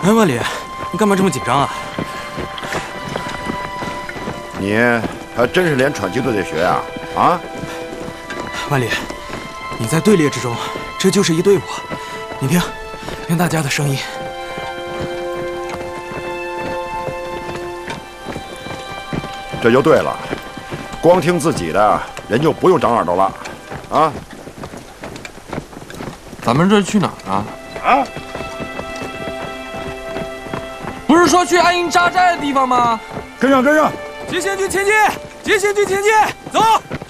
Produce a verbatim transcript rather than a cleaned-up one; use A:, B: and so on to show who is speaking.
A: 哎，万里，你干嘛这么紧张啊？
B: 你还真是连喘气都得学呀？啊！
A: 万里，你在队列之中，这就是一队伍。你听，听大家的声音。
B: 这就对了，光听自己的，人就不用长耳朵了，啊！
C: 咱们这去哪儿啊？
B: 啊！
C: 不是说去安营扎寨的地方吗？
B: 跟上，跟上！
A: 急行军前进！急行军前进！走！